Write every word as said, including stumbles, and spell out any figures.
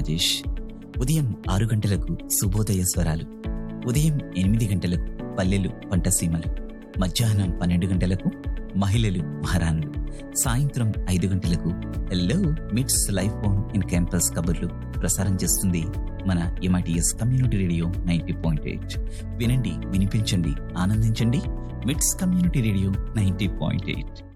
రాజేష్. ఉదయం ఆరు గంటలకు శుభోదయ స్వరాలు, ఉదయం ఎనిమిది గంటలకు పల్లెలు పంటసీమలు, మధ్యాహ్నం పన్నెండు గంటలకు మహిళలు మహారాణులు, సాయంత్రం ఐదు గంటలకు హెల్లో మిట్స్ లైఫ్ ఫోన్ ఇన్ క్యాంపస్ కబుర్లు ప్రసారం చేస్తుంది మన MITS community radio ninety point eight. వినండి, వినిపించండి, ఆనందించండి. మిట్స్ community radio ninety point eight.